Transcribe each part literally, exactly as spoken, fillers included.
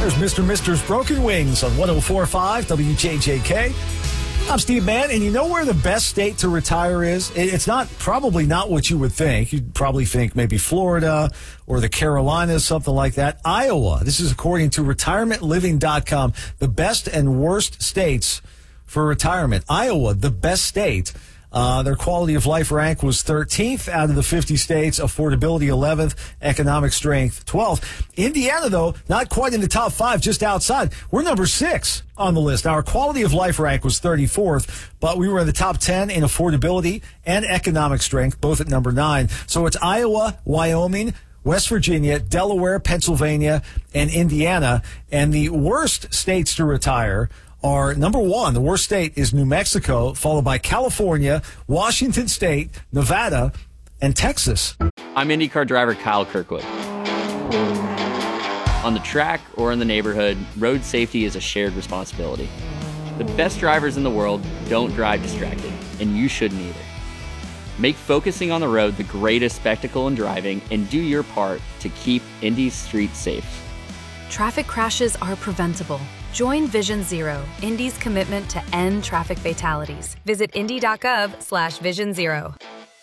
There's Mister Mister's Broken Wings on one oh four point five W J J K. I'm Steve Mann, and you know where the best state to retire is? It's not probably not what you would think. You'd probably think maybe Florida or the Carolinas, something like that. Iowa. This is according to retirement living dot com, the best and worst states for retirement. Iowa, the best state. Uh, their quality of life rank was thirteenth out of the fifty states, affordability eleventh, economic strength twelfth. Indiana, though, not quite in the top five, just outside. We're number six on the list. Our quality of life rank was thirty-fourth, but we were in the top ten in affordability and economic strength, both at number nine. So it's Iowa, Wyoming, West Virginia, Delaware, Pennsylvania, and Indiana. And the worst states to retire are, number one, the worst state is New Mexico, followed by California, Washington State, Nevada, and Texas. I'm IndyCar driver Kyle Kirkwood. On the track or in the neighborhood, road safety is a shared responsibility. The best drivers in the world don't drive distracted, and you shouldn't either. Make focusing on the road the greatest spectacle in driving, and do your part to keep Indy's streets safe. Traffic crashes are preventable. Join Vision Zero, Indy's commitment to end traffic fatalities. Visit indy.gov slash vision zero.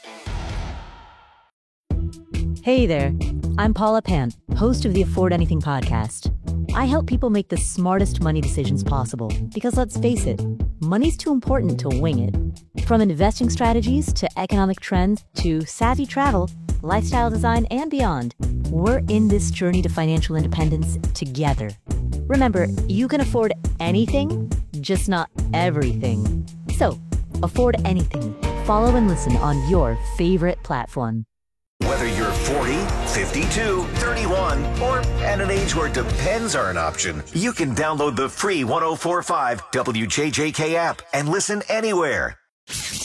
Hey there, I'm Paula Pant, host of the Afford Anything podcast. I help people make the smartest money decisions possible because, let's face it, money's too important to wing it. From investing strategies to economic trends to savvy travel, lifestyle design, and beyond, we're in this journey to financial independence together. Remember, you can afford anything, just not everything. So, afford anything. Follow and listen on your favorite platform. Whether you're forty, fifty-two, thirty-one, or at an age where depends are an option, you can download the free one oh four point five W J J K app and listen anywhere.